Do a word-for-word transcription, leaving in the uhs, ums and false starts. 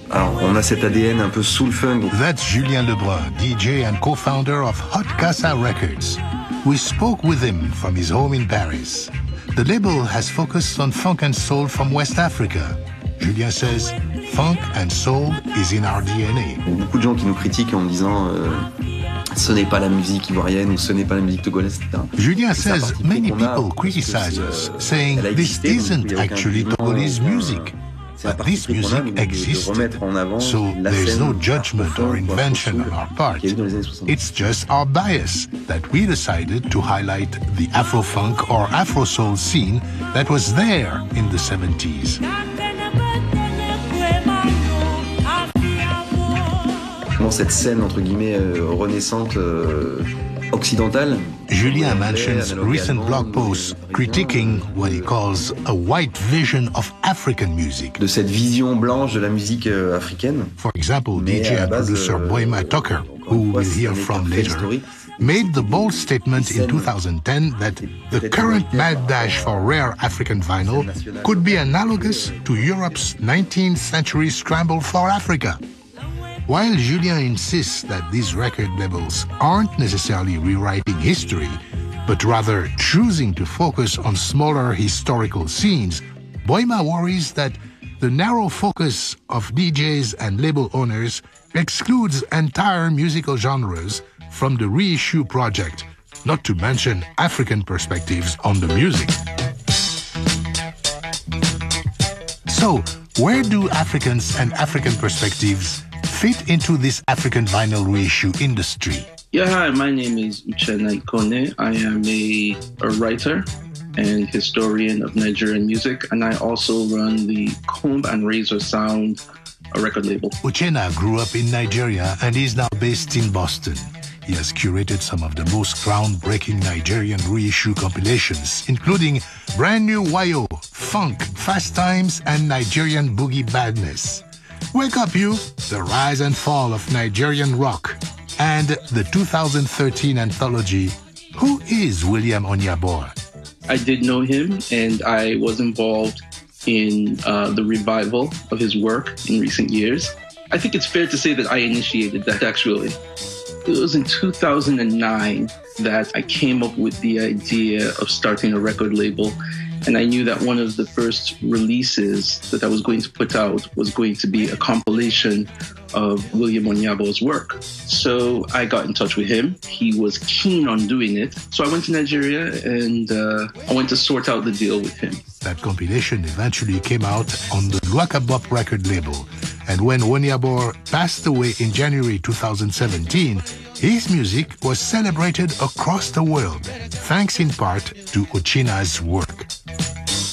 Alors, on a cet A D N un peu soul funk. That's Julien Lebrun, D J and co-founder of Hot Casa Records. We spoke with him from his home in Paris. The label has focused on funk and soul from West Africa. Julien says, funk and soul is in our D N A. Il y a beaucoup de gens qui nous critiquent en disant euh, ce n'est pas la musique ivoirienne ou ce n'est pas la musique togolaise, et cetera. Julien says many people criticize us, saying this isn't actually Togolese music. But this music exists, so there's no judgment or invention on our part. It's just our bias that we decided to highlight the Afro-funk or Afro-soul scene that was there in the seventies. Cette scène entre guillemets euh, renaissante euh, occidentale. Julien mentions recent blog posts critiquing what he calls a white vision of African music. De cette vision blanche de la musique euh, africaine. For example, D J and producer euh, Boima Tucker, who we'll hear from later, made the bold statement in two thousand ten that the current mad dash for rare African vinyl could be analogous to Europe's nineteenth century scramble for Africa. While Julien insists that these record labels aren't necessarily rewriting history, but rather choosing to focus on smaller historical scenes, Boima worries that the narrow focus of D Js and label owners excludes entire musical genres from the reissue project, not to mention African perspectives on the music. So, where do Africans and African perspectives fit into this African vinyl reissue industry? Yeah, hi, my name is Uchenna Ikone. I am a, a writer and historian of Nigerian music, and I also run the Comb and Razor Sound, a record label. Uchenna grew up in Nigeria and is now based in Boston. He has curated some of the most groundbreaking Nigerian reissue compilations, including Brand New Wayo, Funk, Fast Times, and Nigerian Boogie Badness. Wake Up You, The Rise and Fall of Nigerian Rock, and the two thousand thirteen anthology, Who is William Onyeabor? I did know him, and I was involved in uh, the revival of his work in recent years. I think it's fair to say that I initiated that, actually. It was in two thousand nine that I came up with the idea of starting a record label. And I knew that one of the first releases that I was going to put out was going to be a compilation of William Onyeabor's work. So I got in touch with him. He was keen on doing it. So I went to Nigeria and uh, I went to sort out the deal with him. That compilation eventually came out on the Luaka Bop record label. And when Onyeabor passed away in January two thousand seventeen, his music was celebrated across the world, thanks in part to Uchenna's work.